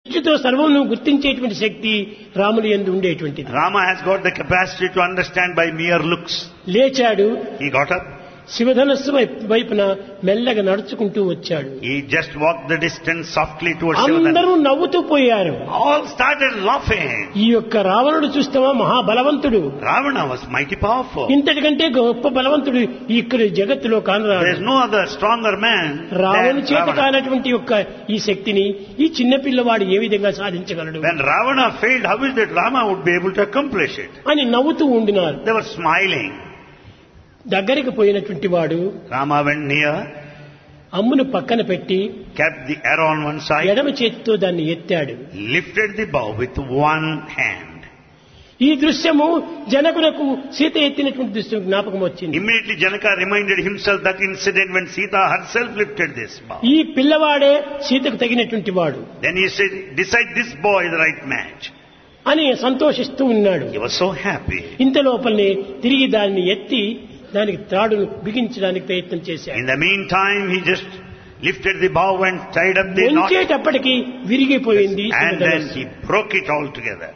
దృష్టితో సర్వమును గుర్తించేటువంటి శక్తి రాముని యందు ఉండేటువంటిది. Rama has got the capacity to understand by mere looks. లేచాడు, He got up. శివధనస్సు వైపున మెల్లగా నడుచుకుంటూ వచ్చాడు. He just walked the distance softly towards అందరూ Shivadana. నవ్వుతూ పోయారు. All started laughing. ఈ యొక్క రావణుడు చూస్తావా మహాబలవంతుడు, Ravana was mighty powerful. ఇంతటికంటే గొప్ప బలవంతుడు ఇక్కడ జగత్తులో There కానరాడు. is no other stronger man రావణు than చేత Ravana. కానటువంటి యొక్క ఈ శక్తిని ఈ చిన్న పిల్లవాడు ఏ విధంగా సాధించగలడు When Ravana failed, how is that Rama would be able to accomplish it? అని నవ్వుతూ ఉండినారు. They were smiling. దగ్గరికి పోయినటువంటి వాడు Rama went near, అమ్మును పక్కన పెట్టి kept the arrow on one side, ఎడమ చేతితో దాన్ని ఎత్తాడు. lifted the bow with one hand. ఈ దృశ్యము జనకులకు సీత ఎత్తినటువంటి దృశ్యం జ్ఞాపకం వచ్చింది. Immediately Janaka reminded himself that incident when Sita herself lifted this bow. ఈ పిల్లవాడే సీతకు తగినటువంటి వాడు Then he said, decide this boy is the right match. అని సంతోషిస్తూ ఉన్నాడు. He was so happy. ఇంత లోపలనే తిరిగి దాన్ని ఎత్తి దానికి త్రాడును బిగించడానికి ప్రయత్నం చేశాడు. In the meantime, he just lifted the bow and tied up the knot, ఉంచేటప్పటికి విరిగిపోయింది and then శివధనుస్సు. he broke it all together.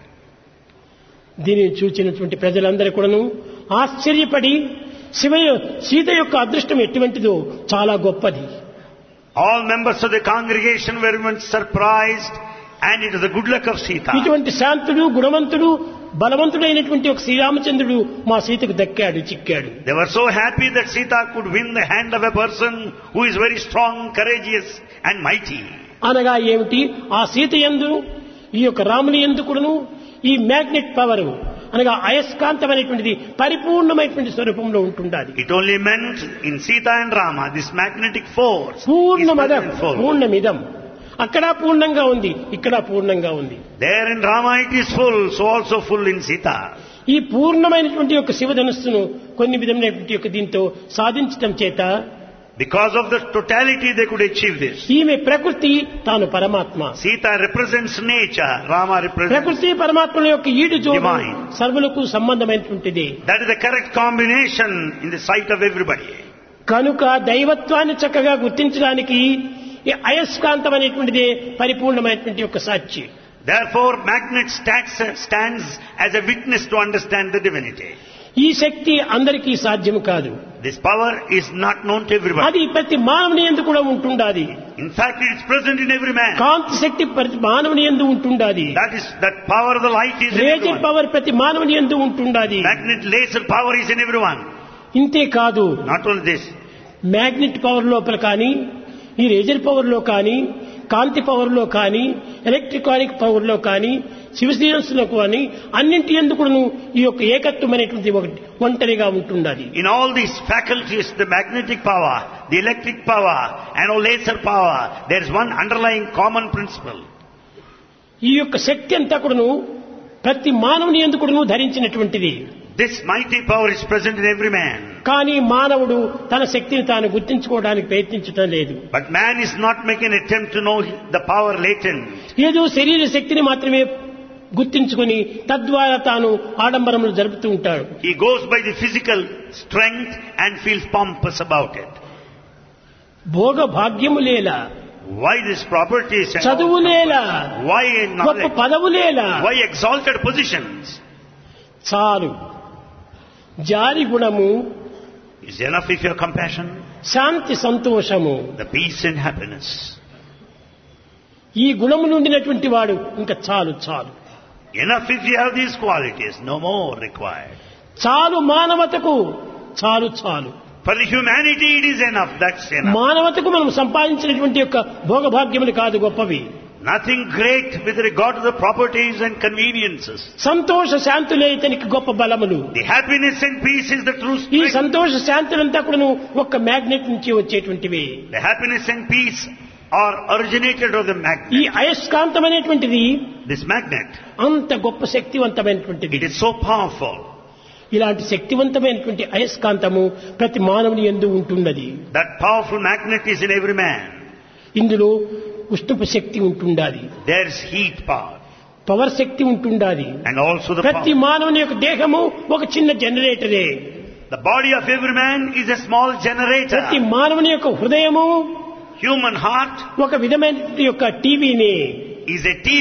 దీనిని చూచినటువంటి ప్రజలందరూ కూడాను ఆశ్చర్యపడి సీత యొక్క అదృష్టం ఎటువంటిదో చాలా గొప్పది. All members of the congregation were very much surprised, and it was the good luck of Sita. ఇటువంటి శాంతుడు గుణవంతుడు బలవంతుడైనటువంటి ఒక శ్రీరామచంద్రుడు మా సీతకు దక్కాడు, చిక్కాడు. They were so happy that Sita could win the hand of a person who is very strong, courageous and mighty. అనగా ఏమిటి, ఆ సీత యందు ఈ యొక్క రాముని యందు కూడాను ఈ మ్యాగ్నెట్ పవర్ అనగా అయస్కాంతమైనటువంటిది పరిపూర్ణమైనటువంటి స్వరూపంలో ఉంటుండాలి. It only meant in Sita and Rama, this magnetic force is పూర్ణమదం present full. పూర్ణమిదం, అక్కడ పూర్ణంగా ఉంది, ఇక్కడ పూర్ణంగా ఉంది. There in Rama it is full, so also full in Sita. ఈ పూర్ణమైనటువంటి యొక్క శివధనుస్సును కొన్ని విధమైనటువంటి యొక్క దీంతో సాధించటం చేత Because of the totality they could achieve this. ఈమె ప్రకృతి, తాను పరమాత్మ. Sita represents nature, Rama represents. ప్రకృతి పరమాత్మల యొక్క ఈడు జోడు Divine. సర్వులకు సంబంధమైనటువంటిది. That is the correct combination in the sight of everybody. కనుక దైవత్వాన్ని చక్కగా గుర్తించడానికి ఈ అయస్కాంతం అనేటువంటిదే పరిపూర్ణమైనటువంటి యొక్క సాక్షి. Therefore, magnet stands as a witness to understand the divinity. ఈ శక్తి అందరికీ సాధ్యము కాదు. This power is not known to everybody. అది ప్రతి మానవుని యందు కూడా ఉంటుండాది. In fact, it is present in every man. కాంతి శక్తి ప్రతి మానవుని యందు ఉంటుండాది. That power of the light is in laser everyone. Power ప్రతి మానవుని యందు ఉంటుండాది. Magnet laser power is in everyone. ఇంతే కాదు, Not only this, magnet power లోపల కానీ, ఈ లేజర్ పవర్ లో కానీ, కాంతి పవర్ లో కానీ, ఎలక్ట్రికానిక్ పవర్ లో కానీ, శివశీరస్సులో కానీ అన్నింటి ఎందుకును ఈ యొక్క ఏకత్వం అనేటువంటి ఒకటి ఒంటరిగా ఉంటుండాలి. in all these faculties, the magnetic power, the electric power, and all laser power, there is one underlying common principle. ఈ యొక్క శక్తి అంతా కూడాను ప్రతి మానవుని ఎందుకును ధరించినటువంటిది. This mighty power is present in every man. కానీ మానవుడు తన శక్తిని తాను గుర్తించుకోవడానికి ప్రయత్నించడం లేదు. But man is not making an attempt to know the power latent. ఏదో శరీర శక్తిని మాత్రమే గుర్తించుకొని తద్వారా తాను ఆడంబరములు జరుపుతూ ఉంటాడు. He goes by the physical strength and feels pompous about it. Bhoga భాగ్యములేలా, Why these properties? And చదువులేలా, why గొప్ప knowledge? పదవులేలా, Why exalted positions? చాలు. జారి గుణము, Is enough if you have compassion, శాంతి సంతోషము, the peace and happiness. ఈ గుణములు ఉండినటువంటి వాడు ఇంకా చాలు చాలు. Enough if you have these qualities, no more required. చాలు మానవతకు, చాలు చాలు. For the humanity it is enough, that's enough. మానవతకు మనం సంపాదించినటువంటి యొక్క భోగభాగ్యములు కాదు గొప్పవి. Nothing great with regard to the properties and conveniences. సంతోష శాంతులే ఇతనికి గొప్ప బలములు. The happiness and peace is the true ఈ strength. సంతోష శాంతులంతా కూడా ఒక్క మ్యాగ్నెట్ నుంచి వచ్చేటువంటివి. The happiness and peace are originated of the ఈ magnet. అయస్కాంతం అనేటువంటిది This magnet, అంత గొప్ప శక్తివంతమైనటువంటిది. it is so powerful. ఇలాంటి శక్తివంతమైనటువంటి అయస్కాంతము ప్రతి మానవుని యందు ఉంటున్నది. That powerful magnet is in every man. ఇందులో ఉష్ణపు శక్తి ఉంటుండాలి, There is heat power power శక్తి ఉంటుండాలి. and also the ప్రతి power. మానవుని యొక్క దేహము ఒక చిన్న జనరేటరే. The body of every man is a small generator. ప్రతి మానవుని యొక్క హృదయము Human heart ఒక విధమైన యొక్క టీవీనే. is a TV